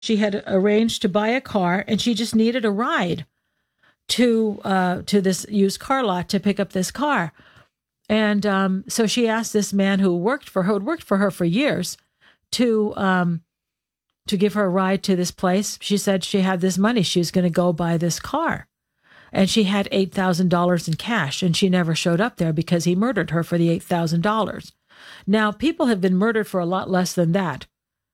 She had arranged to buy a car, and she just needed a ride to this used car lot to pick up this car. And so she asked this man who had worked for her for years, to give her a ride to this place. She said she had this money. She was going to go buy this car. And she had $8,000 in cash, and she never showed up there because he murdered her for the $8,000. Now, people have been murdered for a lot less than that.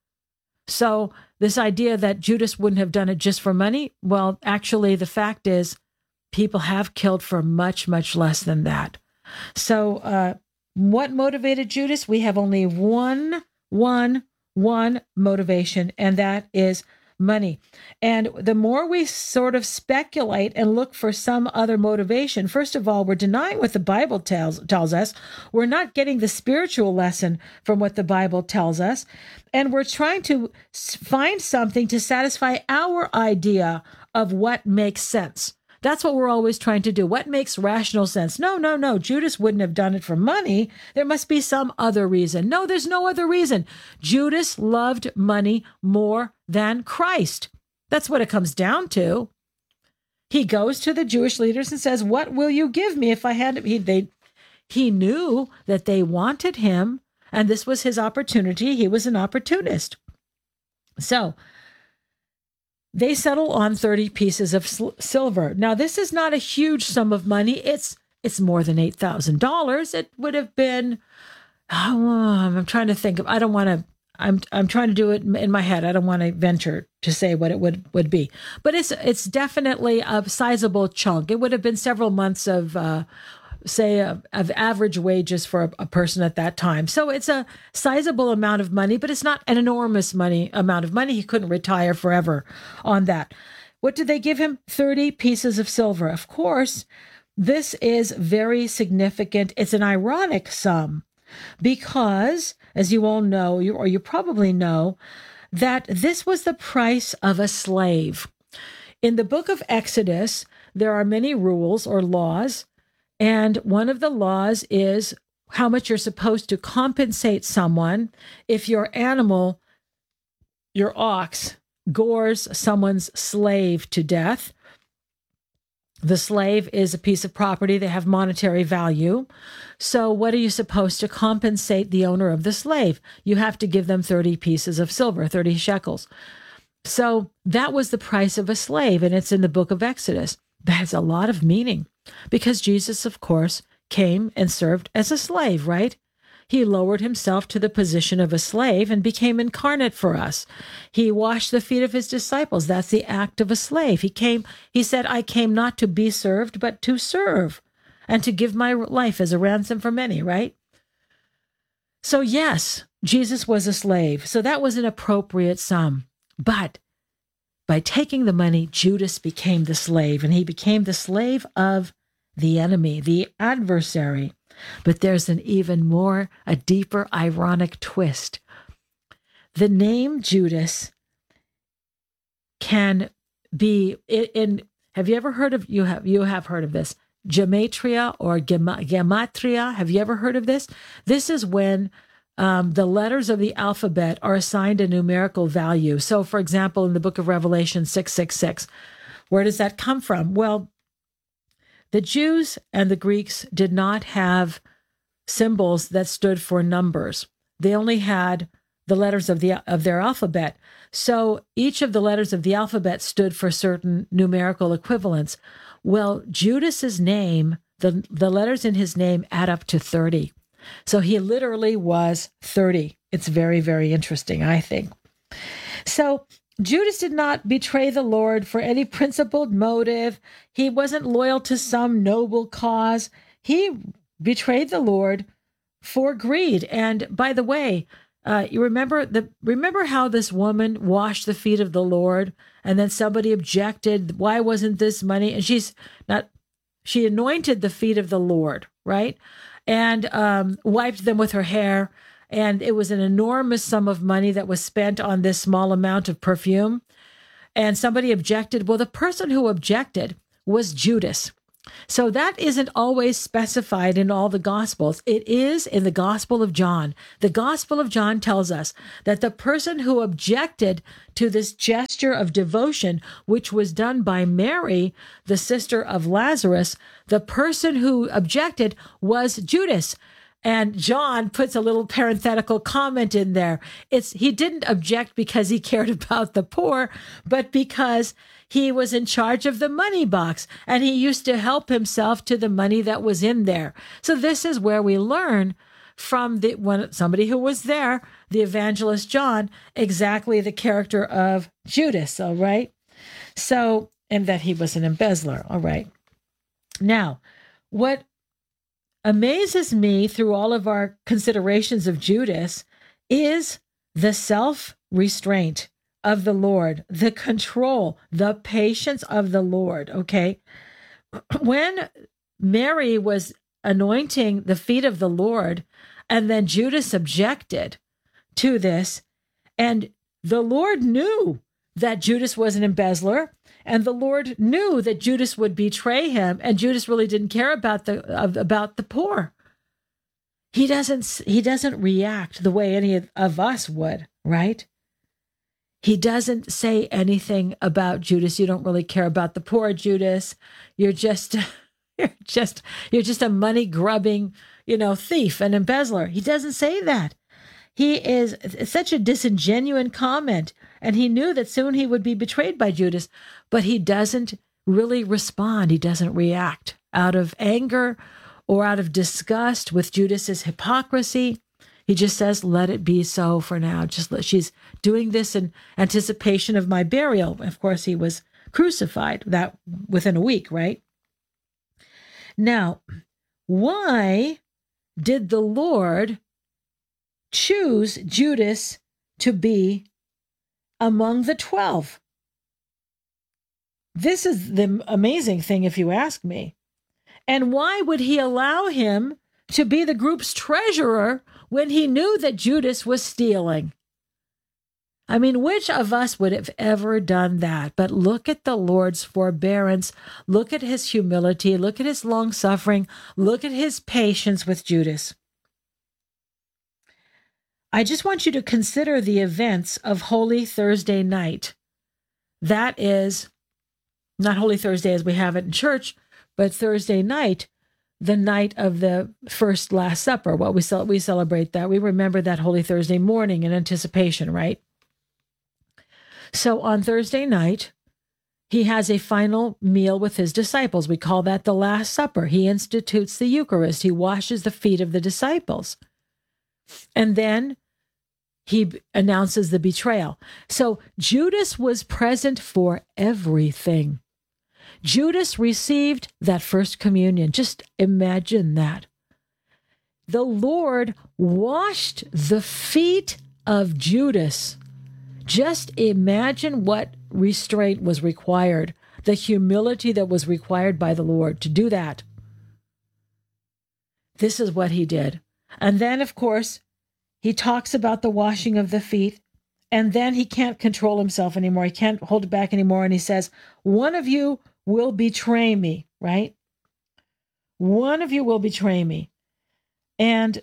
So this idea that Judas wouldn't have done it just for money, well, actually, the fact is people have killed for much, much less than that. So what motivated Judas? We have only one motivation, and that is money. And the more we sort of speculate and look for some other motivation, first of all, we're denying what the Bible tells us. We're not getting the spiritual lesson from what the Bible tells us. And we're trying to find something to satisfy our idea of what makes sense. That's what we're always trying to do. What makes rational sense? No. Judas wouldn't have done it for money. There must be some other reason. No, there's no other reason. Judas loved money more than Christ. That's what it comes down to. He goes to the Jewish leaders and says, "What will you give me if I had him?" He knew that they wanted him, and this was his opportunity. He was an opportunist. So they settle on 30 pieces of silver. Now, this is not a huge sum of money. It's more than $8,000. It would have been, I'm trying to think of, I don't want to, I'm trying to do it in my head. I don't want to venture to say what it would be. But it's definitely a sizable chunk. It would have been several months of average wages for a person at that time. So it's a sizable amount of money, but it's not an enormous amount of money. He couldn't retire forever on that. What did they give him? 30 pieces of silver. Of course, this is very significant. It's an ironic sum because, as you all know, or you probably know, that this was the price of a slave. In the book of Exodus, there are many rules or laws. And one of the laws is how much you're supposed to compensate someone if your animal, your ox, gores someone's slave to death. The slave is a piece of property. They have monetary value. So what are you supposed to compensate the owner of the slave? You have to give them 30 pieces of silver, 30 shekels. So that was the price of a slave, and it's in the book of Exodus. That has a lot of meaning. Because Jesus, of course, came and served as a slave, right? He lowered himself to the position of a slave and became incarnate for us. He washed the feet of his disciples. That's the act of a slave. He said, "I came not to be served, but to serve and to give my life as a ransom for many," right? So yes, Jesus was a slave. So that was an appropriate sum. But by taking the money, Judas became the slave, and he became the slave of the enemy, the adversary. But there's a deeper ironic twist. The name Judas can be have you ever heard of, you have heard of this, gematria or gematria? Have you ever heard of this? This is when the letters of the alphabet are assigned a numerical value. So, for example, in the book of Revelation 666, where does that come from? Well, the Jews and the Greeks did not have symbols that stood for numbers. They only had the letters of their alphabet. So each of the letters of the alphabet stood for certain numerical equivalents. Well, Judas's name, the letters in his name add up to 30. So he literally was 30. It's very, very interesting, I think. So Judas did not betray the Lord for any principled motive. He wasn't loyal to some noble cause. He betrayed the Lord for greed. And by the way, you remember how this woman washed the feet of the Lord, and then somebody objected, "Why wasn't this money?" And she anointed the feet of the Lord, right? And wiped them with her hair. And it was an enormous sum of money that was spent on this small amount of perfume. And somebody objected. Well, the person who objected was Judas. So that isn't always specified in all the Gospels. It is in the Gospel of John. The Gospel of John tells us that the person who objected to this gesture of devotion, which was done by Mary, the sister of Lazarus, the person who objected was Judas. And John puts a little parenthetical comment in there. He didn't object because he cared about the poor, but because he was in charge of the money box and he used to help himself to the money that was in there. So this is where we learn from somebody who was there, the evangelist John, exactly the character of Judas. All right. So, and that he was an embezzler. All right. Now, what amazes me through all of our considerations of Judas is the self-restraint of the Lord, the control, the patience of the Lord, okay? When Mary was anointing the feet of the Lord, and then Judas objected to this, and the Lord knew that Judas was an embezzler, and the Lord knew that Judas would betray him, and Judas really didn't care about the poor. He doesn't react the way any of us would, right? He doesn't say anything about Judas. You don't really care about the poor, Judas. You're just a money grubbing, thief and embezzler. He doesn't say that. It's such a disingenuous comment. And he knew that soon he would be betrayed by Judas, but he doesn't really respond. He doesn't react out of anger or out of disgust with Judas's hypocrisy. He just says, let it be so for now. She's doing this in anticipation of my burial. Of course, he was crucified that within a week, right? Now, why did the Lord choose Judas to be among the 12? This is the amazing thing, if you ask me. And why would he allow him to be the group's treasurer when he knew that Judas was stealing? I mean, which of us would have ever done that? But look at the Lord's forbearance. Look at his humility. Look at his long suffering. Look at his patience with Judas. I just want you to consider the events of Holy Thursday night. That is not Holy Thursday as we have it in church, but Thursday night, the night of the first Last Supper. Well, we celebrate that. We remember that Holy Thursday morning in anticipation, right? So on Thursday night, he has a final meal with his disciples. We call that the Last Supper. He institutes the Eucharist. He washes the feet of the disciples. And then he announces the betrayal. So Judas was present for everything. Judas received that first communion. Just imagine that. The Lord washed the feet of Judas. Just imagine what restraint was required, the humility that was required by the Lord to do that. This is what he did. And then, of course, he talks about the washing of the feet, and then he can't control himself anymore. He can't hold it back anymore. And he says, one of you will betray me, right? One of you will betray me. And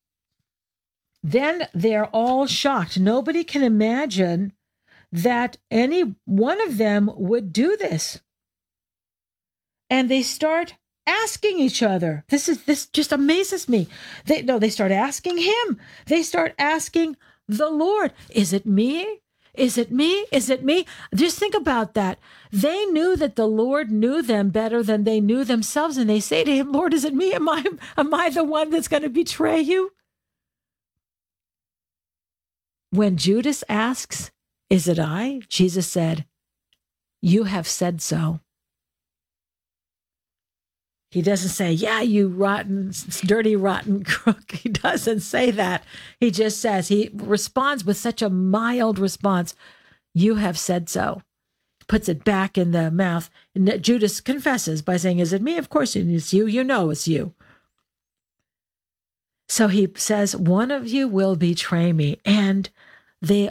then they're all shocked. Nobody can imagine that any one of them would do this. And they start asking each other. This just amazes me. They start asking him. They start asking the Lord, is it me? Is it me? Is it me? Just think about that. They knew that the Lord knew them better than they knew themselves. And they say to him, Lord, is it me? Am I the one that's going to betray you? When Judas asks, is it I? Jesus said, you have said so. He doesn't say, yeah, you rotten, dirty, rotten crook. He doesn't say that. He just says, he responds with such a mild response. You have said so. Puts it back in the mouth. And Judas confesses by saying, is it me? Of course it's you. You know it's you. So he says, one of you will betray me. And they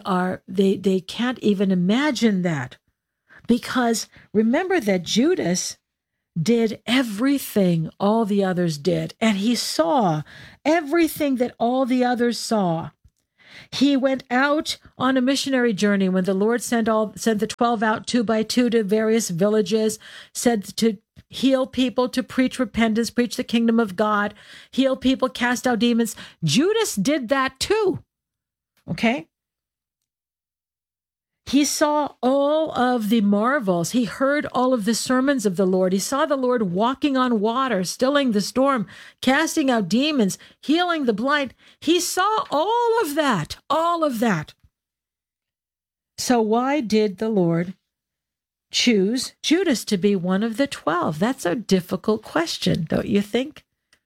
can't even imagine that. Because remember that Judas did everything all the others did, and he saw everything that all the others saw. He went out on a missionary journey when the Lord sent the 12 out 2 by 2 to various villages, said to heal people, to preach repentance, preach the kingdom of God, heal people, cast out demons. Judas did that too. Okay? He saw all of the marvels. He heard all of the sermons of the Lord. He saw the Lord walking on water, stilling the storm, casting out demons, healing the blind. He saw all of that, all of that. So why did the Lord choose Judas to be one of the 12? That's a difficult question, don't you think?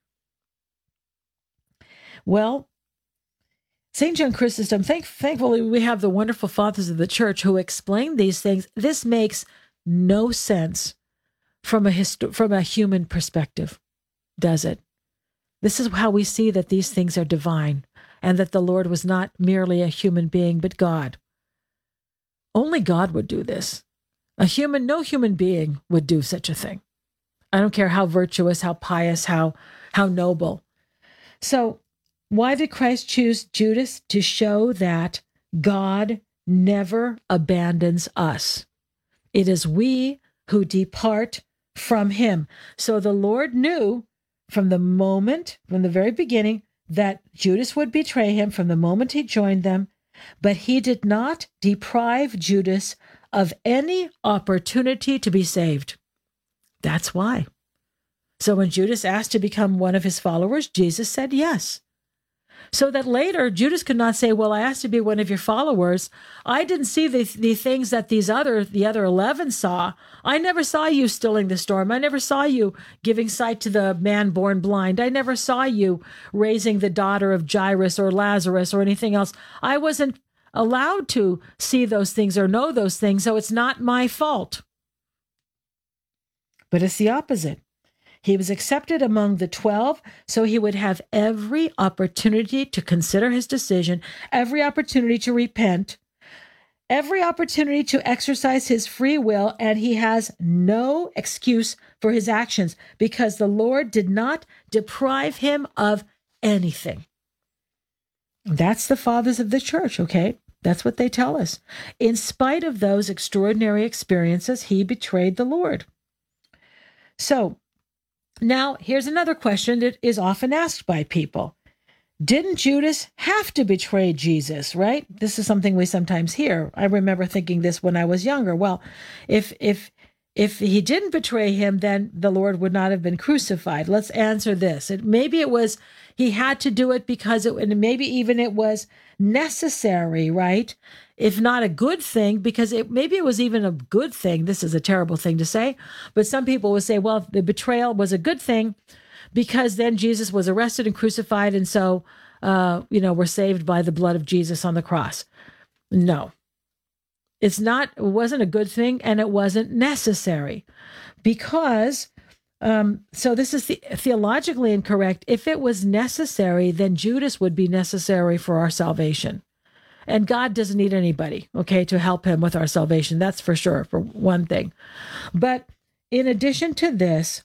Well, St. John Chrysostom, thankfully, we have the wonderful fathers of the church who explain these things. This makes no sense from a human perspective, does it? This is how we see that these things are divine and that the Lord was not merely a human being, but God. Only God would do this. No human being would do such a thing. I don't care how virtuous, how pious, how noble. So, why did Christ choose Judas? To show that God never abandons us. It is we who depart from him. So the Lord knew from the very beginning, that Judas would betray him from the moment he joined them, but he did not deprive Judas of any opportunity to be saved. That's why. So when Judas asked to become one of his followers, Jesus said yes. So that later Judas could not say, well, I asked to be one of your followers. I didn't see the things that the other 11 saw. I never saw you stilling the storm. I never saw you giving sight to the man born blind. I never saw you raising the daughter of Jairus or Lazarus or anything else. I wasn't allowed to see those things or know those things, so it's not my fault. But it's the opposite. He was accepted among the 12, so he would have every opportunity to consider his decision, every opportunity to repent, every opportunity to exercise his free will, and he has no excuse for his actions because the Lord did not deprive him of anything. That's the fathers of the church, okay? That's what they tell us. In spite of those extraordinary experiences, he betrayed the Lord. So, now, here's another question that is often asked by people. Didn't Judas have to betray Jesus, right? This is something we sometimes hear. I remember thinking this when I was younger. Well, if he didn't betray him, then the Lord would not have been crucified. Let's answer this. Maybe it was he had to do it because maybe even it was necessary, right? If not a good thing, because maybe it was even a good thing. This is a terrible thing to say, but some people would say, well, the betrayal was a good thing because then Jesus was arrested and crucified, and so, we're saved by the blood of Jesus on the cross. No, it wasn't a good thing, and it wasn't necessary because, so this is theologically incorrect. If it was necessary, then Judas would be necessary for our salvation. And God doesn't need anybody, okay, to help him with our salvation. That's for sure, for one thing. But in addition to this,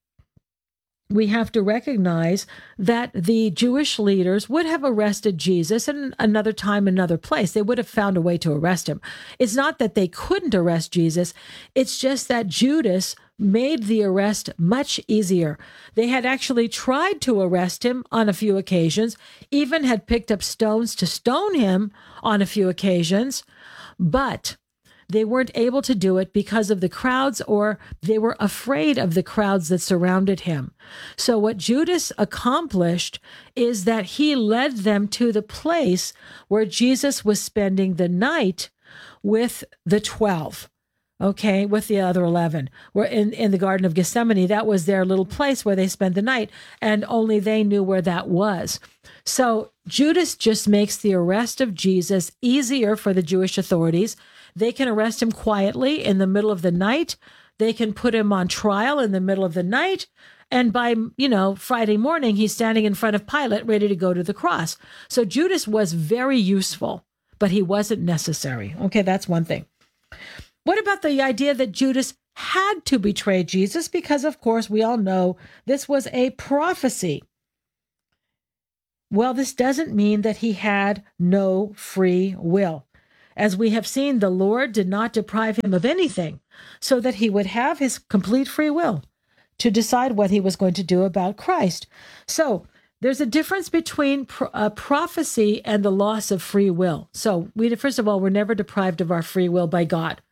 we have to recognize that the Jewish leaders would have arrested Jesus in another time, another place. They would have found a way to arrest him. It's not that they couldn't arrest Jesus. It's just that Judas made the arrest much easier. They had actually tried to arrest him on a few occasions, even had picked up stones to stone him on a few occasions, but they weren't able to do it because of the crowds, or they were afraid of the crowds that surrounded him. So what Judas accomplished is that he led them to the place where Jesus was spending the night with the 12. Okay, with the other 11. We're in the Garden of Gethsemane. That was their little place where they spent the night, and only they knew where that was. So Judas just makes the arrest of Jesus easier for the Jewish authorities. They can arrest him quietly in the middle of the night. They can put him on trial in the middle of the night. And by, Friday morning, he's standing in front of Pilate ready to go to the cross. So Judas was very useful, but he wasn't necessary. Okay, that's one thing. What about the idea that Judas had to betray Jesus because, of course, we all know this was a prophecy. Well, this doesn't mean that he had no free will. As we have seen, the Lord did not deprive him of anything so that he would have his complete free will to decide what he was going to do about Christ. So there's a difference between prophecy and the loss of free will. So first of all, we're never deprived of our free will by God.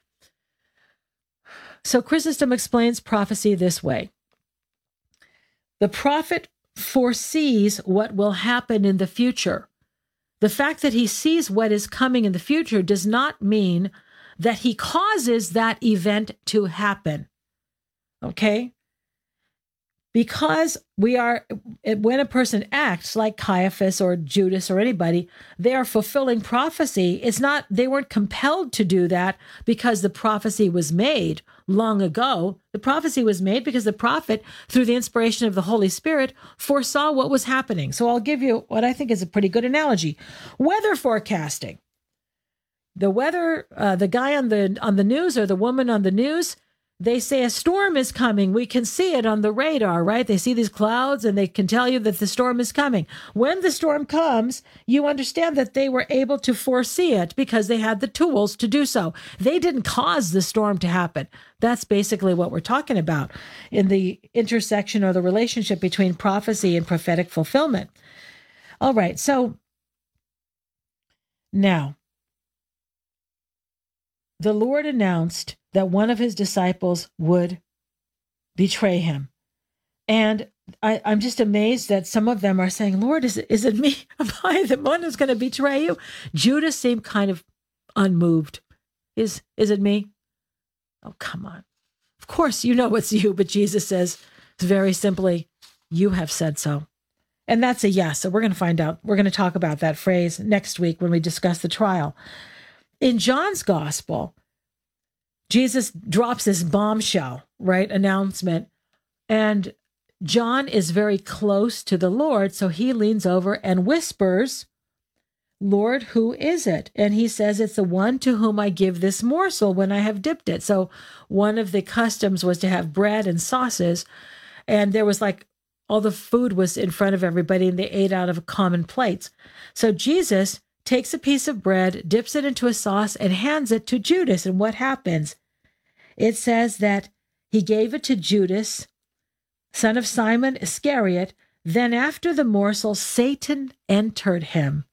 So Chrysostom explains prophecy this way. The prophet foresees what will happen in the future. The fact that he sees what is coming in the future does not mean that he causes that event to happen. Okay? Because when a person acts like Caiaphas or Judas or anybody, they are fulfilling prophecy. They weren't compelled to do that because the prophecy was made long ago. The prophecy was made because the prophet, through the inspiration of the Holy Spirit, foresaw what was happening. So I'll give you what I think is a pretty good analogy. Weather forecasting. The weather, the guy on the news or the woman on the news, they say a storm is coming. We can see it on the radar, right? They see these clouds and they can tell you that the storm is coming. When the storm comes, you understand that they were able to foresee it because they had the tools to do so. They didn't cause the storm to happen. That's basically what we're talking about in the intersection or the relationship between prophecy and prophetic fulfillment. All right, so now, the Lord announced that one of his disciples would betray him. And I'm just amazed that some of them are saying, Lord, is it me? Am I the one who's going to betray you? Judas seemed kind of unmoved. Is it me? Oh, come on. Of course, you know it's you, but Jesus says very simply, you have said so. And that's a yes. So we're going to find out. We're going to talk about that phrase next week when we discuss the trial. In John's gospel, Jesus drops this bombshell, right, announcement, and John is very close to the Lord, so he leans over and whispers, Lord, who is it? And he says, it's the one to whom I give this morsel when I have dipped it. So one of the customs was to have bread and sauces, and there was all the food was in front of everybody, and they ate out of common plates. So Jesus takes a piece of bread, dips it into a sauce, and hands it to Judas. And what happens? It says that he gave it to Judas, son of Simon Iscariot. Then after the morsel, Satan entered him.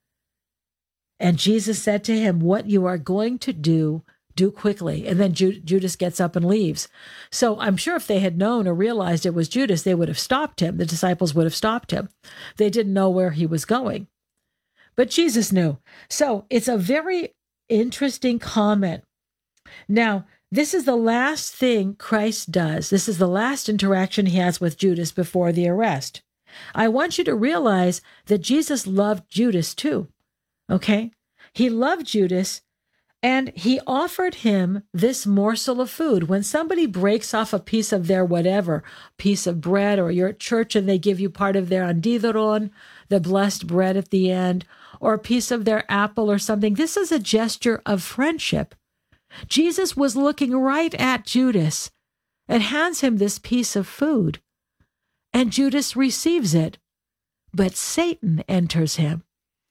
And Jesus said to him, what you are going to do quickly. And then Judas gets up and leaves. So I'm sure if they had known or realized it was Judas, they would have stopped him. The disciples would have stopped him. They didn't know where he was going. But Jesus knew. So it's a very interesting comment. Now, this is the last thing Christ does. This is the last interaction he has with Judas before the arrest. I want you to realize that Jesus loved Judas too. Okay? He loved Judas, and he offered him this morsel of food. When somebody breaks off a piece of their whatever, piece of bread, or you're at church and they give you part of their andidoron, the blessed bread at the end, or a piece of their apple or something, this is a gesture of friendship. Jesus was looking right at Judas and hands him this piece of food. And Judas receives it, but Satan enters him.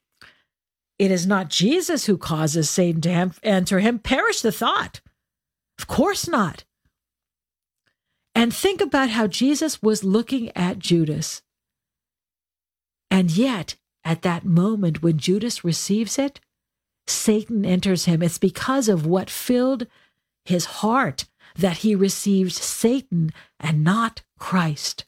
It is not Jesus who causes Satan to enter him. Perish the thought. Of course not. And think about how Jesus was looking at Judas. And yet, at that moment when Judas receives it, Satan enters him. It's because of what filled his heart that he received Satan and not Christ.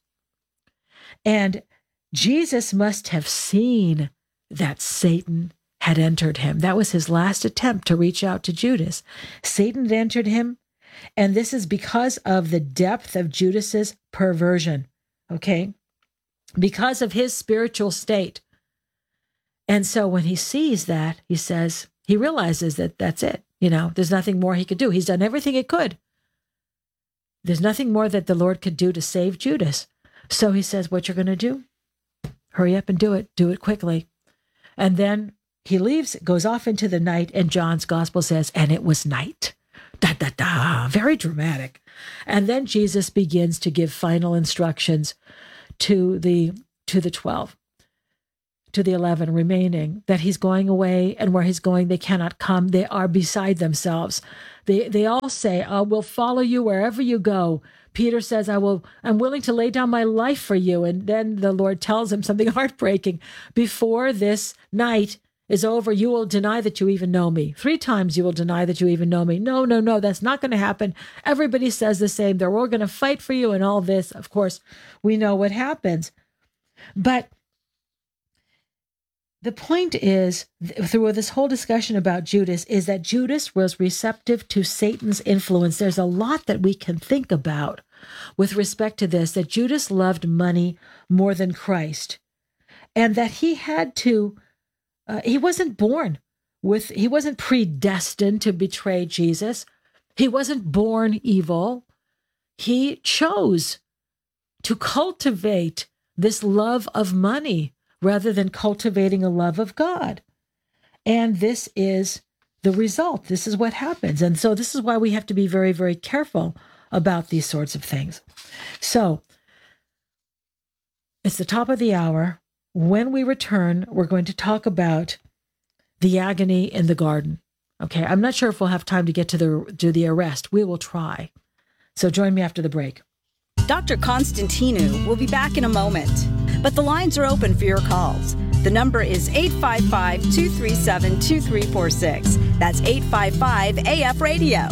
And Jesus must have seen that Satan had entered him. That was his last attempt to reach out to Judas. Satan had entered him, and this is because of the depth of Judas's perversion, okay? Because of his spiritual state. And so when he sees that, he realizes that that's it. There's nothing more he could do. He's done everything he could. There's nothing more that the Lord could do to save Judas. So he says, what you're going to do, hurry up and do it. Do it quickly. And then he leaves, goes off into the night, and John's gospel says, and it was night. Da, da, da. Very dramatic. And then Jesus begins to give final instructions to the 12, to the 11 remaining, that he's going away, and where he's going, they cannot come. They are beside themselves. They all say, we'll follow you wherever you go. Peter says, I'm willing to lay down my life for you. And then the Lord tells him something heartbreaking. Before this night is over, you will deny that you even know me. 3 times you will deny that you even know me. No, that's not going to happen. Everybody says the same. They're all going to fight for you and all this. Of course, we know what happens. But the point is, through this whole discussion about Judas, is that Judas was receptive to Satan's influence. There's a lot that we can think about with respect to this, that Judas loved money more than Christ, and that he had to, he wasn't predestined to betray Jesus. He wasn't born evil. He chose to cultivate this love of money rather than cultivating a love of God. And this is the result. This is what happens. And so this is why we have to be very, very careful about these sorts of things. So it's the top of the hour. When we return, we're going to talk about the agony in the garden. Okay, I'm not sure if we'll have time to get to the arrest. We will try. So join me after the break. Dr. Constantinou will be back in a moment, but the lines are open for your calls. The number is 855-237-2346. That's 855-AF-RADIO.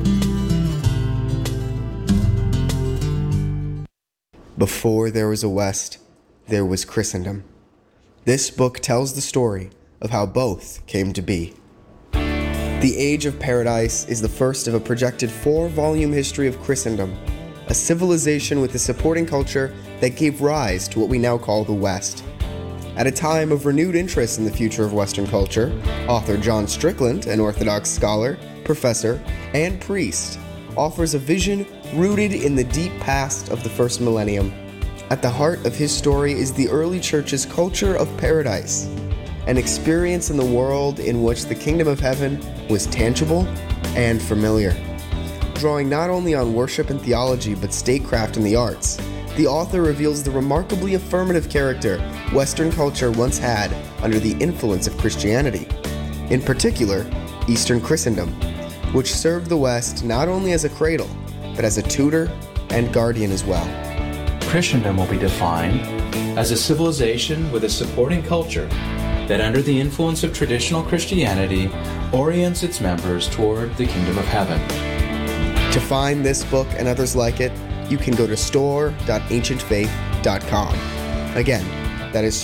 Before there was a West, there was Christendom. This book tells the story of how both came to be. The Age of Paradise is the first of a projected 4-volume history of Christendom, a civilization with a supporting culture that gave rise to what we now call the West. At a time of renewed interest in the future of Western culture, author John Strickland, an Orthodox scholar, professor, and priest, offers a vision rooted in the deep past of the first millennium. At the heart of his story is the early church's culture of paradise, an experience in the world in which the kingdom of heaven was tangible and familiar. Drawing not only on worship and theology, but statecraft and the arts, the author reveals the remarkably affirmative character Western culture once had under the influence of Christianity, in particular, Eastern Christendom, which served the West not only as a cradle, but as a tutor and guardian as well. Christendom will be defined as a civilization with a supporting culture that, under the influence of traditional Christianity, orients its members toward the kingdom of heaven. To find this book and others like it, you can go to store.ancientfaith.com. Again, that is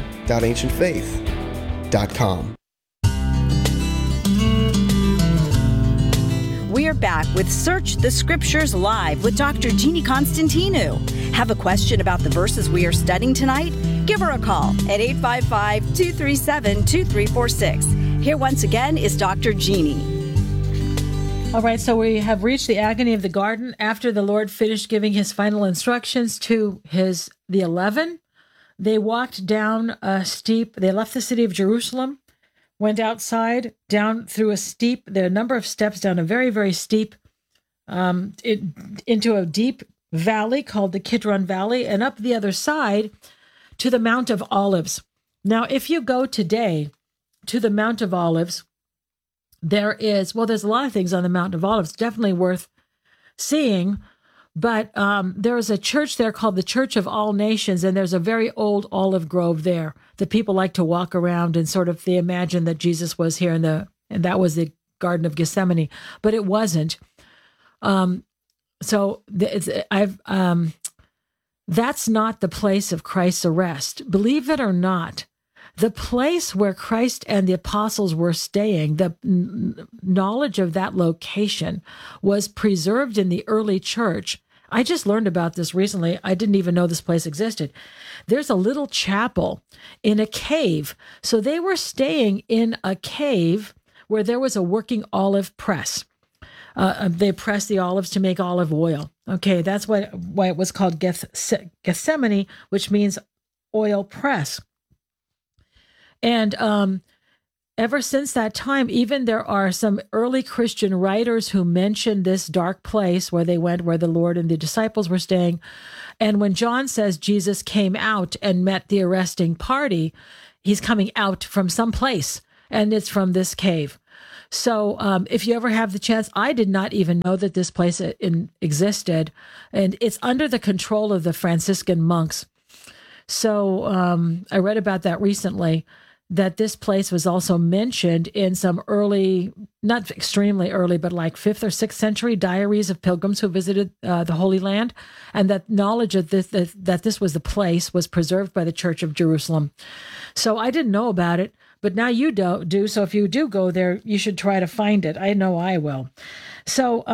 store.ancientfaith.com. We're back with Search the Scriptures Live with Dr. Jeannie Constantinou. Have a question about the verses we are studying tonight? Give her a call at 855-237-2346. Here once again is Dr. Jeannie. All right, so we have reached the agony of the garden after the Lord finished giving his final instructions to the 11. They walked down a steep, they left the city of Jerusalem, went outside, down through there are a number of steps down a very, very steep, into a deep valley called the Kidron Valley, and up the other side to the Mount of Olives. Now, if you go today to the Mount of Olives, there's a lot of things on the Mount of Olives, definitely worth seeing, but there is a church there called the Church of All Nations, and there's a very old olive grove there that people like to walk around and sort of they imagine that Jesus was here and that was the Garden of Gethsemane, but it wasn't. That's not the place of Christ's arrest. Believe it or not, the place where Christ and the apostles were staying, the knowledge of that location was preserved in the early church. I just learned about this recently. I didn't even know this place existed. There's a little chapel in a cave. So they were staying in a cave where there was a working olive press. They pressed the olives to make olive oil. Okay, that's why it was called Gethsemane, which means oil press. And ever since that time, even there are some early Christian writers who mention this dark place where they went, where the Lord and the disciples were staying. And when John says Jesus came out and met the arresting party, he's coming out from some place, and it's from this cave. So if you ever have the chance, I did not even know that this place existed, and it's under the control of the Franciscan monks. So I read about that recently, that this place was also mentioned in some early, not extremely early, but like 5th or 6th century diaries of pilgrims who visited the Holy Land, and that knowledge of this, that this was the place, was preserved by the Church of Jerusalem. So I didn't know about it, but now you do. So if you do go there, you should try to find it. I know I will. So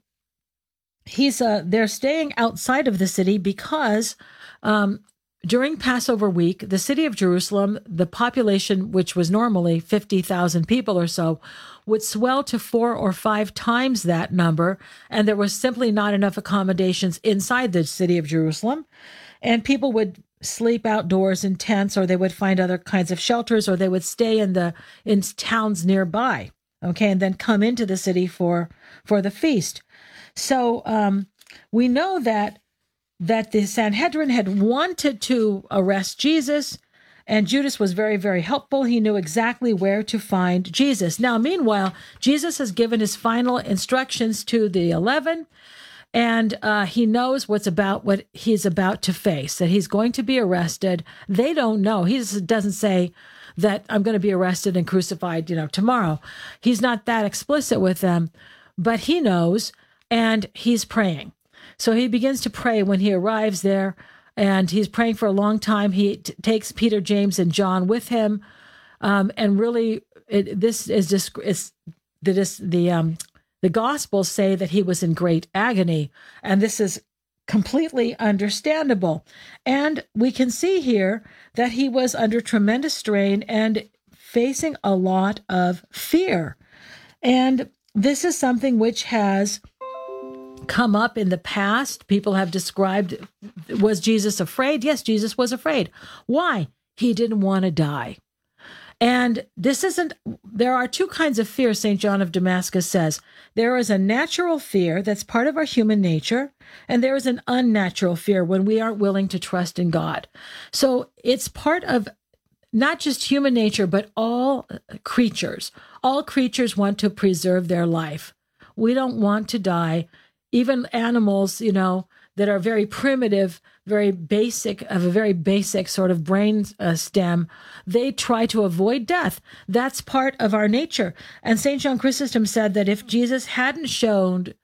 they're staying outside of the city because during Passover week, the city of Jerusalem, the population, which was normally 50,000 people or so, would swell to 4 or 5 times that number, and there was simply not enough accommodations inside the city of Jerusalem, and people would sleep outdoors in tents, or they would find other kinds of shelters, or they would stay in towns nearby, okay, and then come into the city for the feast. So we know that the Sanhedrin had wanted to arrest Jesus, and Judas was very, very helpful. He knew exactly where to find Jesus. Now, meanwhile, Jesus has given his final instructions to the 11, and he knows what he's about to face, that he's going to be arrested. They don't know. He doesn't say that I'm going to be arrested and crucified, tomorrow. He's not that explicit with them, but he knows, and he's praying. So he begins to pray when he arrives there, and he's praying for a long time. He takes Peter, James, and John with him, and really, the Gospels say that he was in great agony, and this is completely understandable. And we can see here that he was under tremendous strain and facing a lot of fear, and this is something which has come up in the past. People have described, was Jesus afraid? Yes, Jesus was afraid. Why? He didn't want to die. And there are 2 kinds of fear, St. John of Damascus says. There is a natural fear that's part of our human nature, and there is an unnatural fear when we aren't willing to trust in God. So it's part of not just human nature, but all creatures. All creatures want to preserve their life. We don't want to die. Even animals, that are very primitive, very basic, of a very basic sort of brain stem, they try to avoid death. That's part of our nature. And St. John Chrysostom said that if Jesus hadn't shown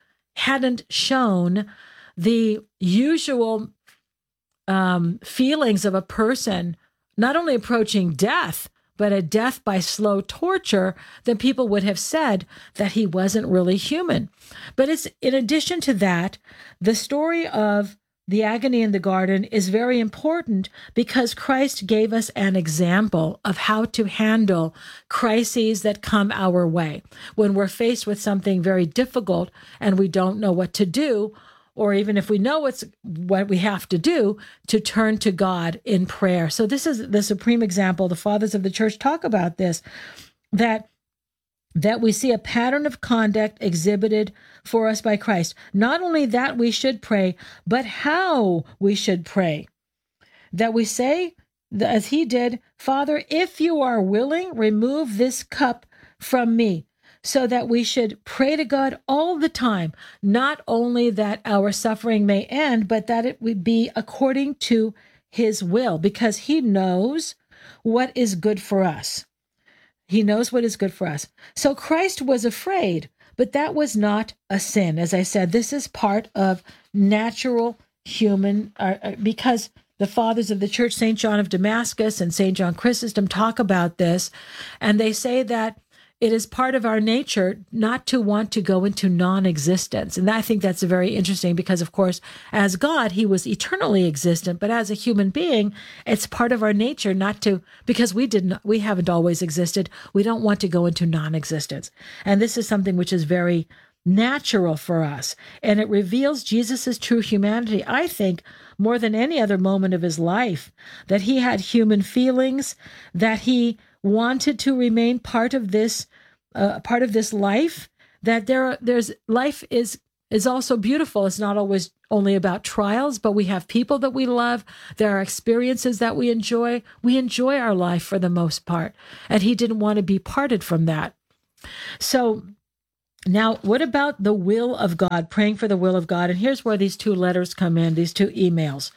the usual feelings of a person, not only approaching death, but a death by slow torture, then people would have said that he wasn't really human. But it's in addition to that, the story of the agony in the garden is very important because Christ gave us an example of how to handle crises that come our way. When we're faced with something very difficult and we don't know what to do, or even if we know what we have to do, to turn to God in prayer. So this is the supreme example. The fathers of the church talk about this, that we see a pattern of conduct exhibited for us by Christ. Not only that we should pray, but how we should pray. That we say, as he did, Father, if you are willing, remove this cup from me. So that we should pray to God all the time, not only that our suffering may end, but that it would be according to his will, because he knows what is good for us. He knows what is good for us. So Christ was afraid, but that was not a sin. As I said, this is part of natural human, because the fathers of the church, St. John of Damascus and St. John Chrysostom, talk about this, and they say that it is part of our nature not to want to go into non-existence. And I think that's very interesting because, of course, as God, he was eternally existent. But as a human being, it's part of our nature not to, because we haven't always existed. We don't want to go into non-existence. And this is something which is very natural for us. And it reveals Jesus's true humanity, I think, more than any other moment of his life, that he had human feelings, that he wanted to remain part of this life, that there's life is also beautiful. It's not always only about trials, but we have people that we love. There are experiences that we enjoy. We enjoy our life for the most part. And he didn't want to be parted from that. So now, what about the will of God, praying for the will of God? And here's where these two letters come in, these two emails.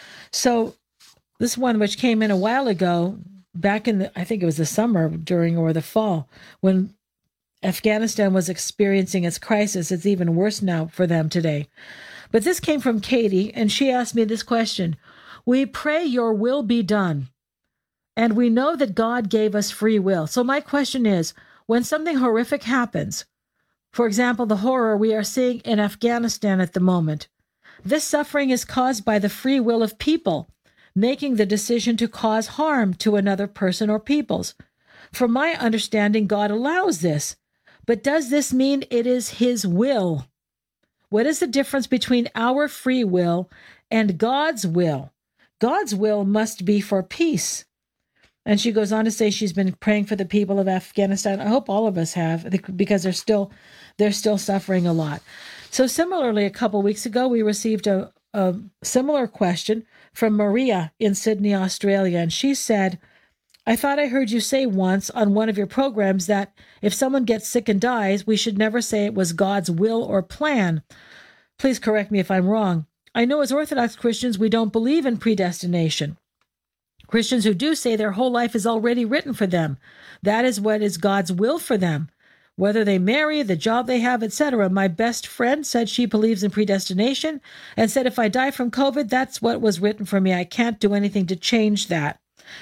So this one, which came in a while ago, back in I think it was the summer or the fall, when Afghanistan was experiencing its crisis. It's even worse now for them today. But this came from Katie, and she asked me this question. We pray your will be done, and we know that God gave us free will. So my question is, when something horrific happens, for example, the horror we are seeing in Afghanistan at the moment, this suffering is caused by the free will of people making the decision to cause harm to another person or peoples. From my understanding, God allows this. But does this mean it is his will? What is the difference between our free will and God's will? God's will must be for peace. And she goes on to say she's been praying for the people of Afghanistan. I hope all of us have, because they're still suffering a lot. So similarly, a couple weeks ago, we received a similar question from Maria in Sydney, Australia. And she said, I thought I heard you say once on one of your programs that if someone gets sick and dies, we should never say it was God's will or plan. Please correct me if I'm wrong. I know as Orthodox Christians, we don't believe in predestination. Christians who do say their whole life is already written for them. That is what is God's will for them. Whether they marry, the job they have, etc. My best friend said she believes in predestination and said if I die from COVID, that's what was written for me. I can't do anything to change that.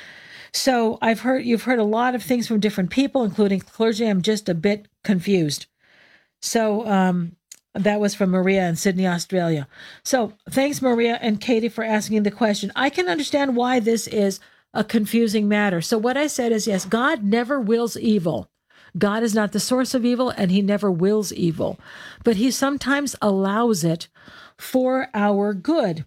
So you've heard a lot of things from different people, including clergy. I'm just a bit confused. So that was from Maria in Sydney, Australia. So thanks, Maria and Katie, for asking the question. I can understand why this is a confusing matter. So what I said is, yes, God never wills evil. God is not the source of evil, and he never wills evil. But he sometimes allows it for our good.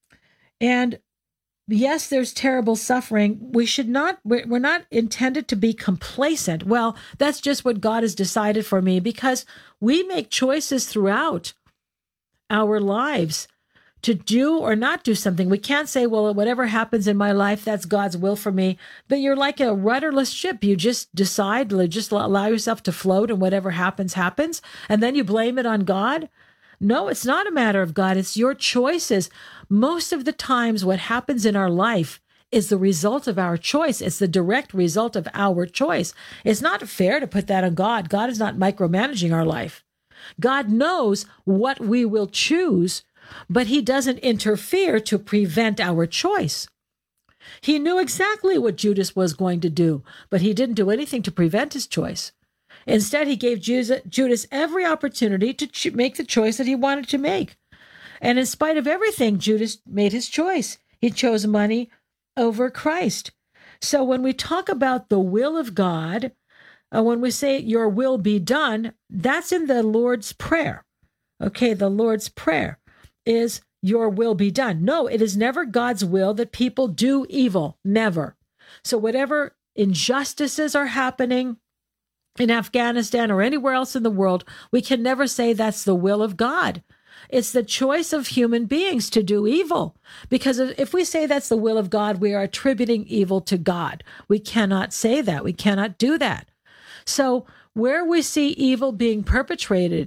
And yes, there's terrible suffering. We're not intended to be complacent. Well, that's just what God has decided for me, because we make choices throughout our lives to do or not do something. We can't say, well, whatever happens in my life, that's God's will for me. But you're like a rudderless ship. You just decide, just allow yourself to float, and whatever happens, happens. And then you blame it on God. No, it's not a matter of God. It's your choices. Most of the times what happens in our life is the result of our choice. It's the direct result of our choice. It's not fair to put that on God. God is not micromanaging our life. God knows what we will choose, but he doesn't interfere to prevent our choice. He knew exactly what Judas was going to do, but he didn't do anything to prevent his choice. Instead, he gave Judas every opportunity to make the choice that he wanted to make. And in spite of everything, Judas made his choice. He chose money over Christ. So when we talk about the will of God, when we say your will be done, that's in the Lord's Prayer. Okay, the Lord's Prayer is your will be done. No, it is never God's will that people do evil. Never. So whatever injustices are happening in Afghanistan or anywhere else in the world, we can never say that's the will of God. It's the choice of human beings to do evil. Because if we say that's the will of God, we are attributing evil to God. We cannot say that. We cannot do that. So where we see evil being perpetrated,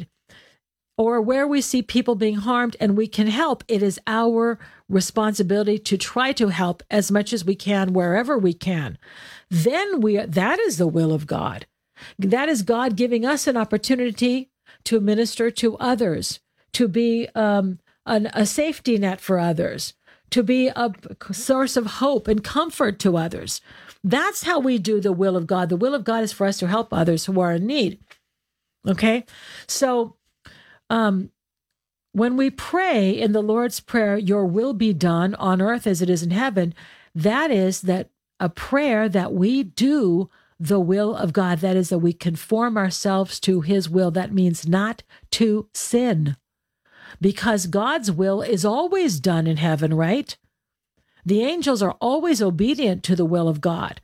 or where we see people being harmed and we can help, it is our responsibility to try to help as much as we can, wherever we can. Then that is the will of God. That is God giving us an opportunity to minister to others, to be a safety net for others, to be a source of hope and comfort to others. That's how we do the will of God. The will of God is for us to help others who are in need. Okay? So when we pray in the Lord's Prayer, your will be done on earth as it is in heaven, that is that a prayer that we do the will of God. That is that we conform ourselves to his will. That means not to sin, because God's will is always done in heaven, right? The angels are always obedient to the will of God.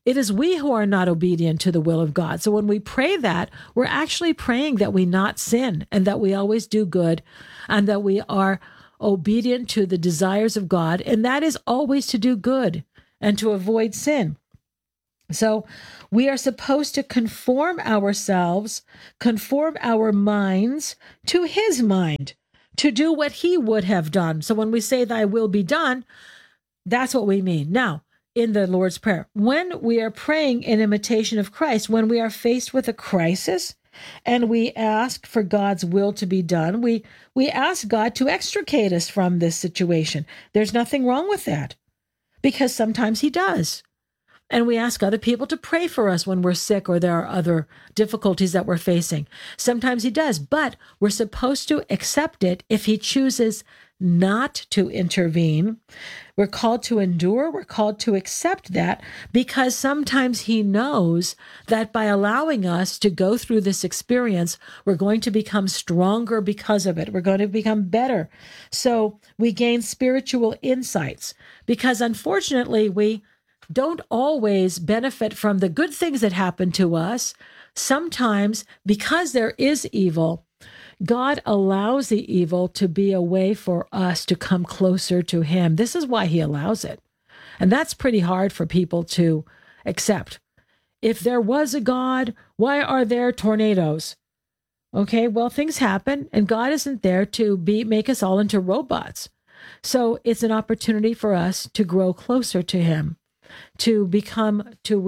It is we who are not obedient to the will of God. So when we pray that, we're actually praying that we not sin and that we always do good and that we are obedient to the desires of God. And that is always to do good and to avoid sin. So we are supposed to conform ourselves, conform our minds to his mind, to do what he would have done. So when we say thy will be done, that's what we mean. Now, in the Lord's Prayer, when we are praying in imitation of Christ, when we are faced with a crisis and we ask for God's will to be done, we ask God to extricate us from this situation. There's nothing wrong with that because sometimes he does. And we ask other people to pray for us when we're sick or there are other difficulties that we're facing. Sometimes he does, but we're supposed to accept it if he chooses not to intervene. We're called to endure. We're called to accept that because sometimes he knows that by allowing us to go through this experience, we're going to become stronger because of it. We're going to become better. So we gain spiritual insights because unfortunately we don't always benefit from the good things that happen to us. Sometimes, because there is evil, God allows the evil to be a way for us to come closer to him. This is why he allows it. And that's pretty hard for people to accept. If there was a God, why are there tornadoes? Okay, well, things happen, and God isn't there to make us all into robots. So it's an opportunity for us to grow closer to him, to become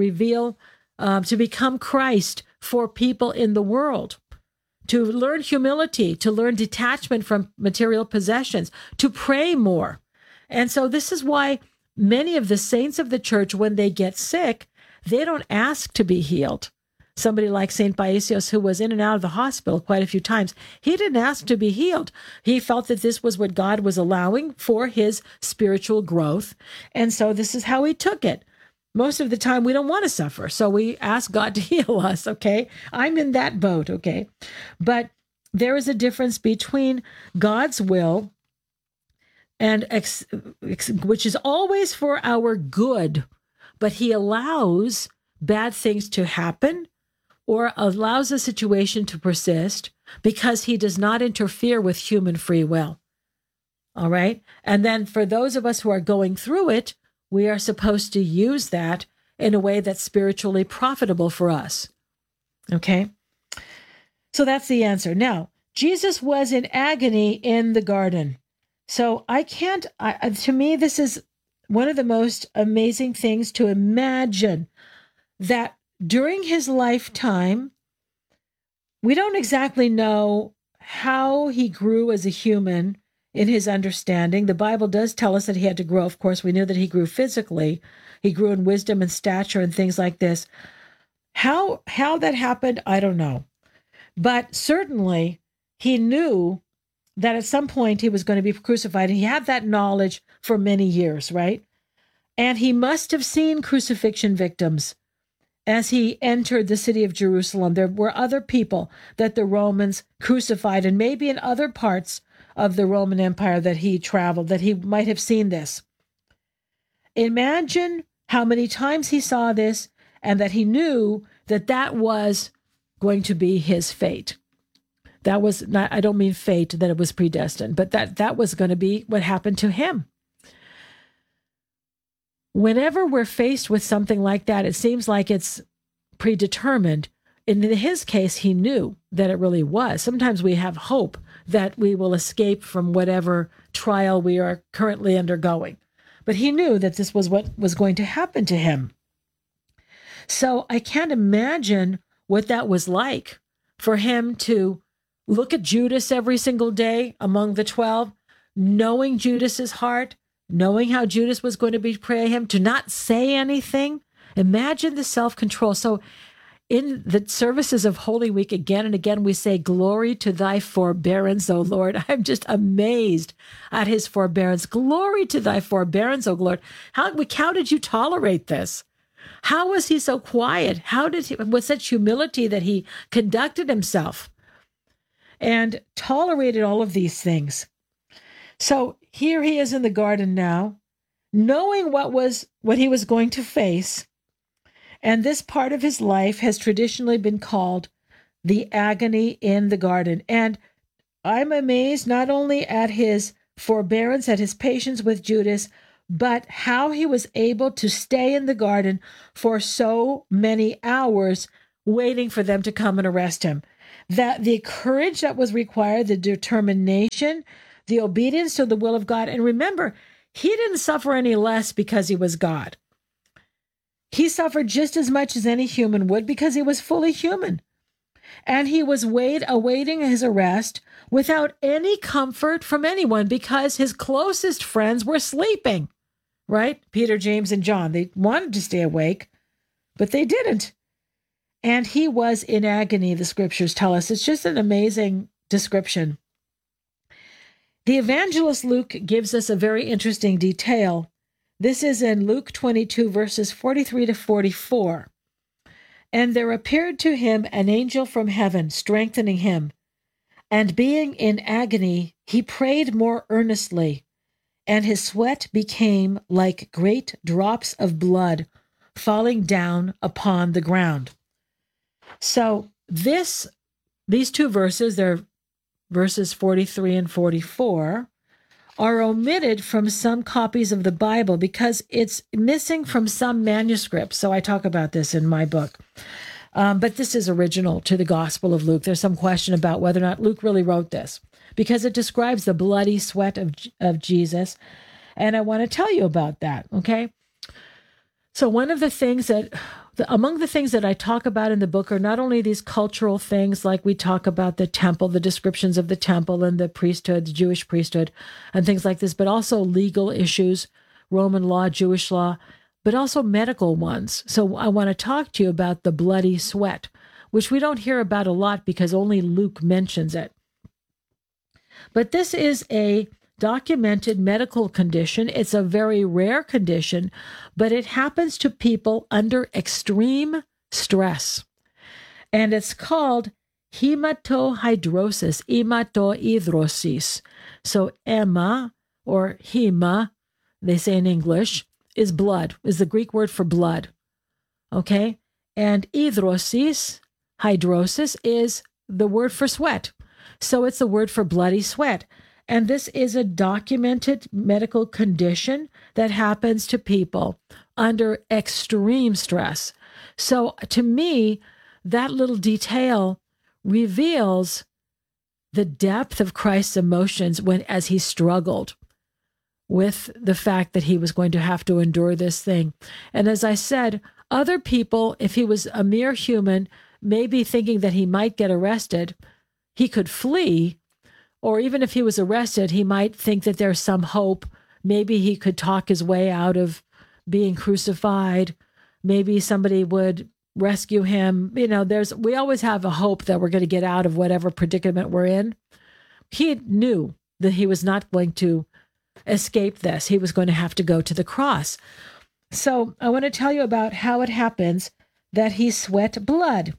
Christ for people in the world, to learn humility, to learn detachment from material possessions, to pray more. And so this is why many of the saints of the church, when they get sick, they don't ask to be healed. Somebody like St. Paisios, who was in and out of the hospital quite a few times, he didn't ask to be healed. He felt that this was what God was allowing for his spiritual growth. And so this is how he took it. Most of the time, we don't want to suffer. So we ask God to heal us, okay? I'm in that boat, okay? But there is a difference between God's will, and which is always for our good, but he allows bad things to happen or allows a situation to persist because he does not interfere with human free will. All right? And then for those of us who are going through it, we are supposed to use that in a way that's spiritually profitable for us. Okay? So that's the answer. Now, Jesus was in agony in the garden. So to me, this is one of the most amazing things to imagine that during his lifetime, we don't exactly know how he grew as a human in his understanding. The Bible does tell us that he had to grow. Of course, we knew that he grew physically. He grew in wisdom and stature and things like this. How that happened, I don't know. But certainly he knew that at some point he was going to be crucified. And he had that knowledge for many years, right? And he must have seen crucifixion victims as he entered the city of Jerusalem. There were other people that the Romans crucified, and maybe in other parts of the Roman Empire that he traveled, that he might have seen this. Imagine how many times he saw this and that he knew that that was going to be his fate. That was not, I don't mean fate, that it was predestined, but that was going to be what happened to him. Whenever we're faced with something like that, it seems like it's predetermined. In his case, he knew that it really was. Sometimes we have hope that we will escape from whatever trial we are currently undergoing. But he knew that this was what was going to happen to him. So I can't imagine what that was like for him to look at Judas every single day among the 12, knowing Judas's heart, knowing how Judas was going to betray him, to not say anything. Imagine the self-control. So in the services of Holy Week, again and again, we say, glory to thy forbearance, O Lord. I'm just amazed at his forbearance. Glory to thy forbearance, O Lord. How did you tolerate this? How was he so quiet? With such humility that he conducted himself and tolerated all of these things? So here he is in the garden now, knowing what he was going to face. And this part of his life has traditionally been called the agony in the garden. And I'm amazed not only at his forbearance, at his patience with Judas, but how he was able to stay in the garden for so many hours, waiting for them to come and arrest him. That the courage that was required, the determination, the obedience to the will of God. And remember, he didn't suffer any less because he was God. He suffered just as much as any human would because he was fully human. And he was awaiting his arrest without any comfort from anyone because his closest friends were sleeping, right? Peter, James, and John. They wanted to stay awake, but they didn't. And he was in agony, the scriptures tell us. It's just an amazing description. The evangelist Luke gives us a very interesting detail. This is in Luke 22, verses 43 to 44. And there appeared to him an angel from heaven, strengthening him. And being in agony, he prayed more earnestly, and his sweat became like great drops of blood falling down upon the ground. So these two verses, they're verses 43 and 44, are omitted from some copies of the Bible because it's missing from some manuscripts. So I talk about this in my book. But this is original to the Gospel of Luke. There's some question about whether or not Luke really wrote this because it describes the bloody sweat of Jesus. And I want to tell you about that, okay? So one of the things among the things that I talk about in the book are not only these cultural things, like we talk about the temple, the descriptions of the temple and the priesthood, the Jewish priesthood, and things like this, but also legal issues, Roman law, Jewish law, but also medical ones. So I want to talk to you about the bloody sweat, which we don't hear about a lot because only Luke mentions it. But this is a documented medical condition. It's a very rare condition, but it happens to people under extreme stress. And it's called hematohidrosis, hematohidrosis. So hema, or hema, they say in English, is blood, is the Greek word for blood. Okay? And hidrosis is the word for sweat. So it's the word for bloody sweat. And this is a documented medical condition that happens to people under extreme stress. So to me, that little detail reveals the depth of Christ's emotions as he struggled with the fact that he was going to have to endure this thing. And as I said, other people, if he was a mere human, maybe thinking that he might get arrested, he could flee. Or even if he was arrested, he might think that there's some hope. Maybe he could talk his way out of being crucified. Maybe somebody would rescue him. We always have a hope that we're going to get out of whatever predicament we're in. He knew that he was not going to escape this. He was going to have to go to the cross. So I want to tell you about how it happens that he sweat blood.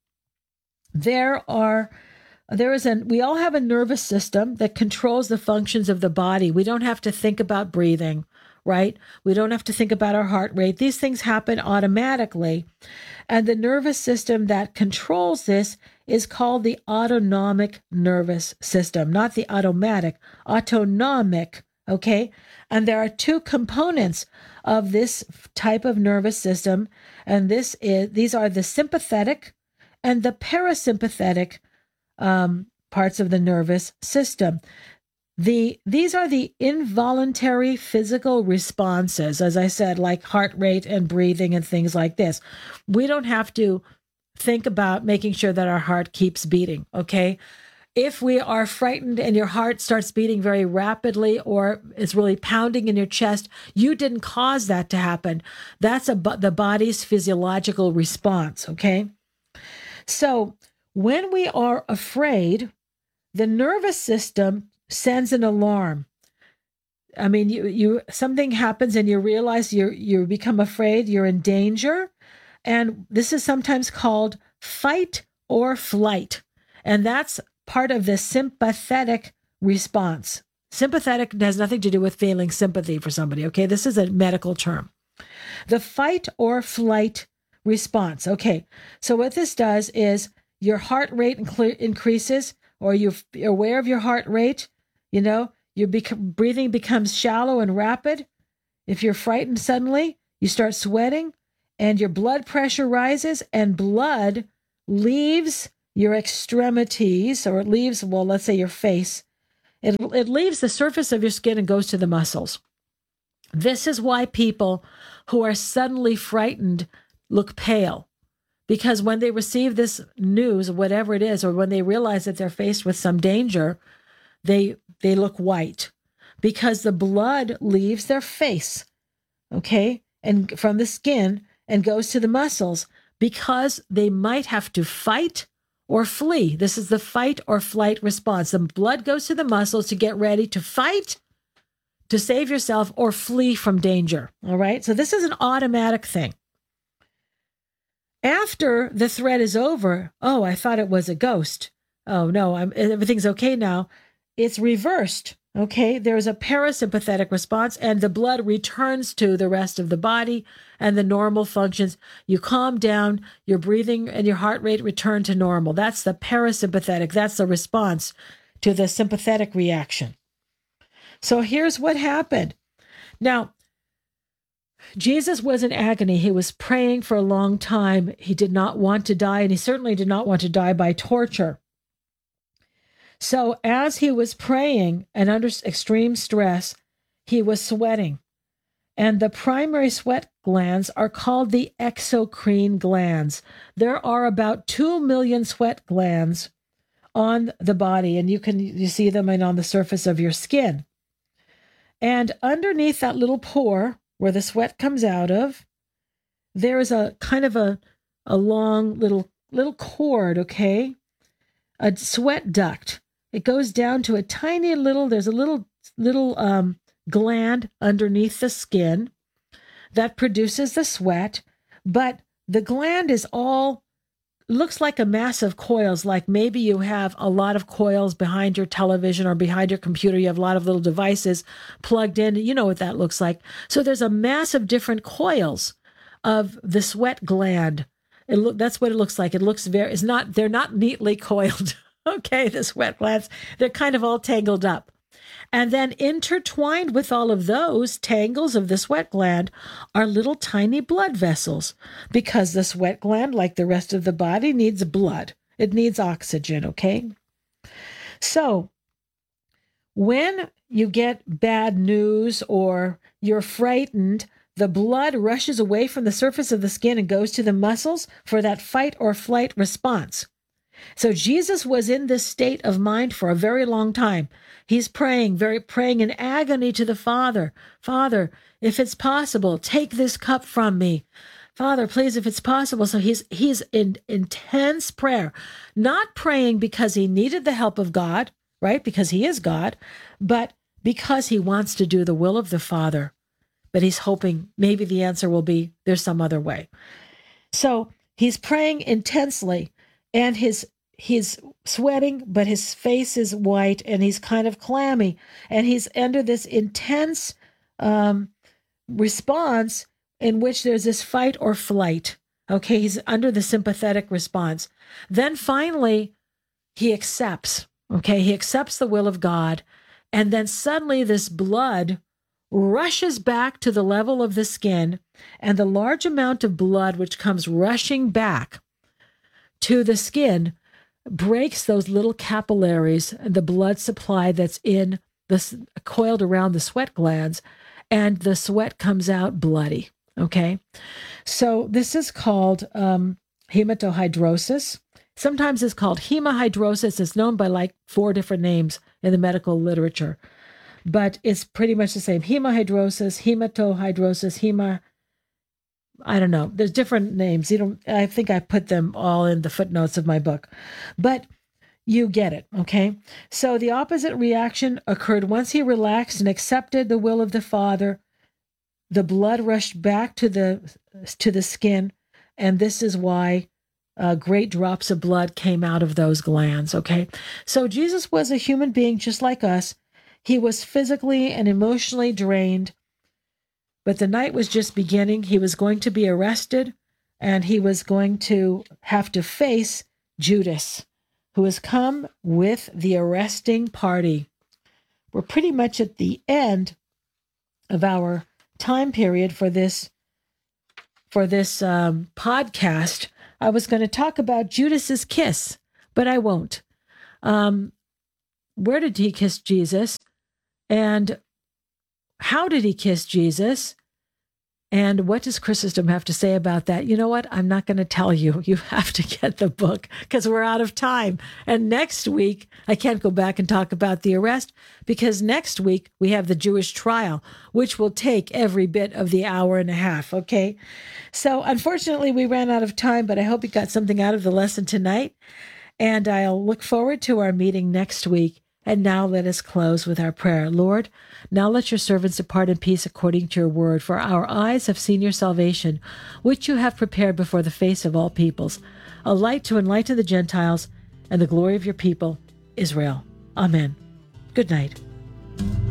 We all have a nervous system that controls the functions of the body. We don't have to think about breathing, right? We don't have to think about our heart rate. These things happen automatically. And the nervous system that controls this is called the autonomic nervous system, not the automatic, autonomic, okay? And there are two components of this type of nervous system, and these are the sympathetic and the parasympathetic parts of the nervous system. These are the involuntary physical responses, as I said, like heart rate and breathing and things like this. We don't have to think about making sure that our heart keeps beating, okay? If we are frightened and your heart starts beating very rapidly or it's really pounding in your chest, you didn't cause that to happen. That's the body's physiological response, okay? So when we are afraid, the nervous system sends an alarm. I mean, you something happens and you realize you become afraid, you're in danger, and this is sometimes called fight or flight, and that's part of the sympathetic response. Sympathetic has nothing to do with feeling sympathy for somebody, okay? This is a medical term. The fight or flight response. Okay, so what this does is your heart rate increases, or you're aware of your heart rate. You know, your breathing becomes shallow and rapid. If you're frightened suddenly, you start sweating, and your blood pressure rises, and blood leaves your extremities, or it leaves, well, let's say your face. It leaves the surface of your skin and goes to the muscles. This is why people who are suddenly frightened look pale, because when they receive this news, whatever it is, or when they realize that they're faced with some danger, they look white, because the blood leaves their face, okay, and from the skin and goes to the muscles, because they might have to fight or flee. This is the fight or flight response. The blood goes to the muscles to get ready to fight, to save yourself, or flee from danger. All right. So this is an automatic thing. After the threat is over, oh, I thought it was a ghost. Oh, no, everything's okay now. It's reversed. Okay. There's a parasympathetic response, and the blood returns to the rest of the body and the normal functions. You calm down, your breathing and your heart rate return to normal. That's the parasympathetic. That's the response to the sympathetic reaction. So here's what happened. Now, Jesus was in agony. He was praying for a long time. He did not want to die, and he certainly did not want to die by torture. So as he was praying and under extreme stress, he was sweating. And the primary sweat glands are called the exocrine glands. There are about 2 million sweat glands on the body, and you see them on the surface of your skin. And underneath that little pore where the sweat comes out of, there is a kind of a long little cord, okay? A sweat duct. It goes down to a tiny there's a little gland underneath the skin that produces the sweat, but the gland is looks like a mass of coils, like maybe you have a lot of coils behind your television or behind your computer. You have a lot of little devices plugged in. You know what that looks like. So there's a mass of different coils of the sweat gland. That's what it looks like. It looks they're not neatly coiled. Okay, the sweat glands, they're kind of all tangled up. And then intertwined with all of those tangles of the sweat gland are little tiny blood vessels, because the sweat gland, like the rest of the body, needs blood. It needs oxygen, okay? So when you get bad news or you're frightened, the blood rushes away from the surface of the skin and goes to the muscles for that fight or flight response. So Jesus was in this state of mind for a very long time. He's praying in agony to the Father. Father, if it's possible, take this cup from me. Father, please, if it's possible. So he's in intense prayer, not praying because he needed the help of God, right? Because he is God, but because he wants to do the will of the Father. But he's hoping maybe the answer will be there's some other way. So he's praying intensely, and he's sweating, but his face is white, and he's kind of clammy, and he's under this intense response in which there's this fight or flight. Okay, he's under the sympathetic response. Then finally, he accepts. Okay, he accepts the will of God, and then suddenly this blood rushes back to the level of the skin, and the large amount of blood which comes rushing back to the skin breaks those little capillaries and the blood supply that's in coiled around the sweat glands, and the sweat comes out bloody. Okay, so this is called hematohydrosis. Sometimes it's called hemohydrosis. It's known by like 4 different names in the medical literature, but it's pretty much the same. Hemohydrosis, hematohydrosis, I don't know. There's different names. I think I put them all in the footnotes of my book, but you get it. Okay. So the opposite reaction occurred once he relaxed and accepted the will of the Father. The blood rushed back to the skin, and this is why great drops of blood came out of those glands. Okay. So Jesus was a human being just like us. He was physically and emotionally drained. But the night was just beginning. He was going to be arrested and he was going to have to face Judas, who has come with the arresting party. We're pretty much at the end of our time period for this podcast. I was going to talk about Judas's kiss, but I won't. Where did he kiss Jesus? And how did he kiss Jesus? And what does Chrysostom have to say about that? You know what? I'm not going to tell you. You have to get the book because we're out of time. And next week, I can't go back and talk about the arrest because next week we have the Jewish trial, which will take every bit of the hour and a half. Okay. So unfortunately, we ran out of time, but I hope you got something out of the lesson tonight. And I'll look forward to our meeting next week. And now let us close with our prayer. Lord, now let your servants depart in peace according to your word, for our eyes have seen your salvation, which you have prepared before the face of all peoples, a light to enlighten the Gentiles and the glory of your people, Israel. Amen. Good night.